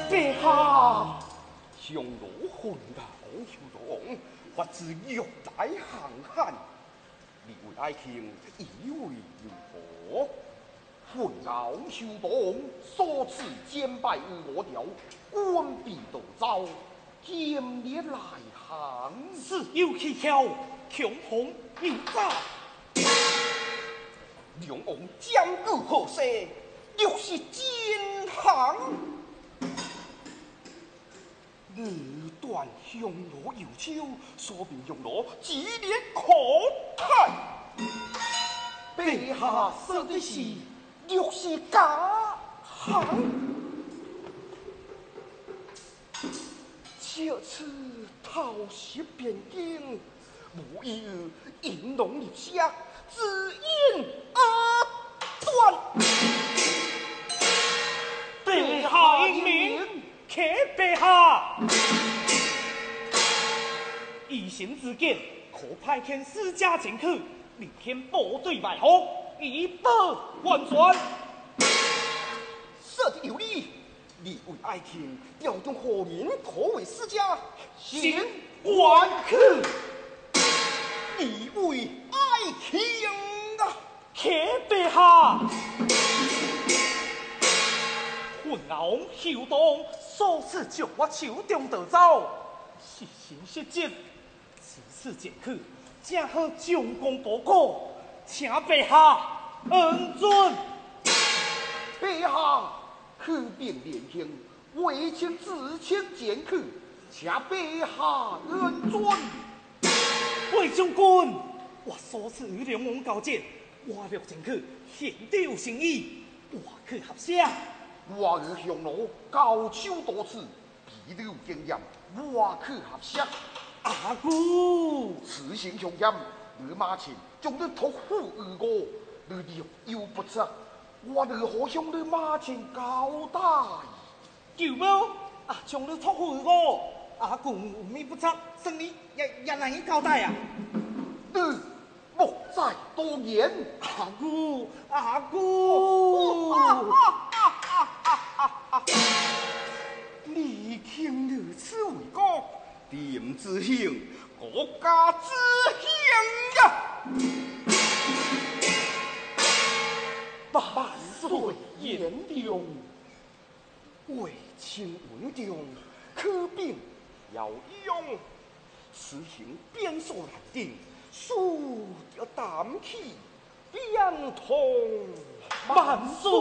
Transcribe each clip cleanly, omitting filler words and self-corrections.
陛下，上罗昏倒修罗，发自玉带航汉，你为爱卿，以为如何？昏倒修罗，所赐简拜我条，官必斗招，今日来行， 自有蹊跷，强红有诈。 梁王将军何事？若是奸行，你断香罗有秋，说明香罗激烈可叹。陛下说的是，若是假行，这次偷袭边境，无异于引龙入shack，自因而断。 陛下英明，启陛下。以行之见，可派遣私家前去，明天部队埋伏，以保完全。 说的有理，你为爱卿调动何人可为私家？ 行还去。 你为爱卿啊！ 启陛下。混淆后动，所赐将我手中夺走，失信失职，此次前去，正好将功补过，请陛下恩准。 陛下，去并连行，为请自请前去，请陛下恩准。 魏将军，我所赐与梁王交战，我若前去，显得有诚意，我去合适。 我与香罗交手多次，彼此有经验，我去合适。 阿姑， 此行凶险，你马前将你托付于我，你若有不测，我如何向你马前交代？ 舅母，将你托付于我，阿姑有咩不测，生你也难以交代啊。 你莫再多言。 阿姑，阿姑。 你听如此为国，点之行，国家之行呀！万岁言中，为清稳中，可并要用，此行边所难定，输要担起边痛。 万岁！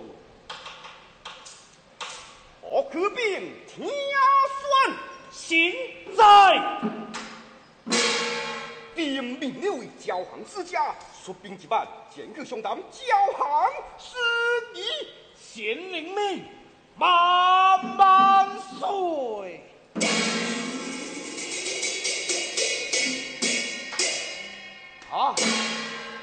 我可并听算， 现在点名了为交行之家，率兵一万前去相谈交行事。